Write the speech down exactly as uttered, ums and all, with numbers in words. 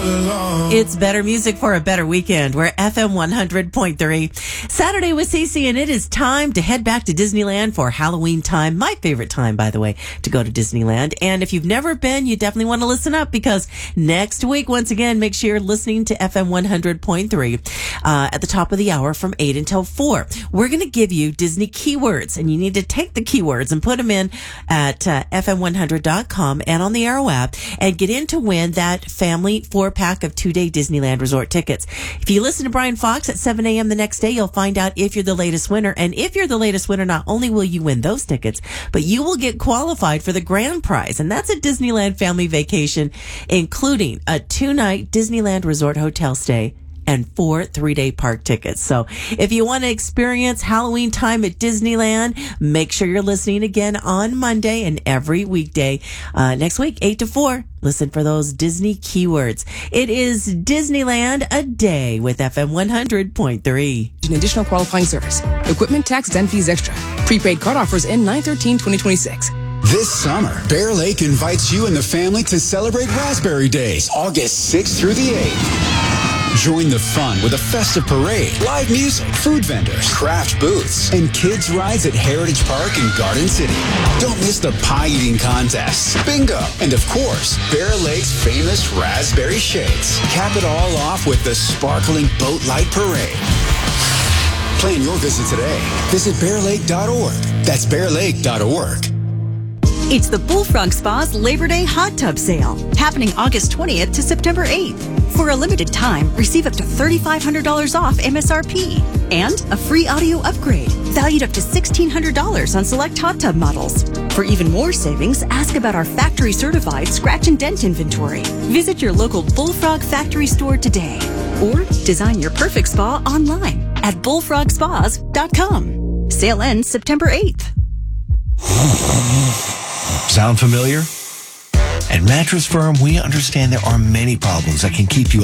all alone. It's better music for a better weekend. We're F M one hundred point three. Saturday with Cece, and it is time to head back to Disneyland for Halloween time. My favorite time, by the way, to go to Disneyland. And if you've never been, you definitely want to listen up, because next week, once again, make sure you're listening to F M one hundred point three uh, at the top of the hour from eight until four. We're going to give you Disney keywords, and you need to take the keywords and put them in at uh, F M one hundred dot com and on the Arrow app, and get in to win that family four-pack of two-day Disneyland Resort tickets. If you listen to Brian Fox at seven a.m. the next day, you'll find out if you're the latest winner. And if you're the latest winner, not only will you win those tickets, but you will get qualified for the grand prize. And that's a Disneyland family vacation, including a two-night Disneyland Resort hotel stay and four three-day park tickets. So if you want to experience Halloween time at Disneyland, make sure you're listening again on Monday and every weekday uh, next week, eight to four. Listen for those Disney keywords. It is Disneyland a day with F M one hundred point three. An additional qualifying service. Equipment tax and fees extra. Prepaid card offers end nine thirteen twenty twenty-six. This summer, Bear Lake invites you and the family to celebrate Raspberry Days, August sixth through the eighth. Join the fun with a festive parade, live music, food vendors, craft booths, and kids' rides at Heritage Park and Garden City. Don't miss the pie-eating contests, bingo, and of course, Bear Lake's famous Raspberry Shakes. Cap it all off with the sparkling Boat Light Parade. Plan your visit today. Visit bear lake dot org. That's bear lake dot org. It's the Bullfrog Spa's Labor Day Hot Tub Sale, happening August twentieth to September eighth. For a limited time, receive up to three thousand five hundred dollars off M S R P and a free audio upgrade, valued up to one thousand six hundred dollars on select hot tub models. For even more savings, ask about our factory-certified scratch and dent inventory. Visit your local Bullfrog factory store today, or design your perfect spa online at bullfrog spas dot com. Sale ends September eighth. Sound familiar? At Mattress Firm, we understand there are many problems that can keep you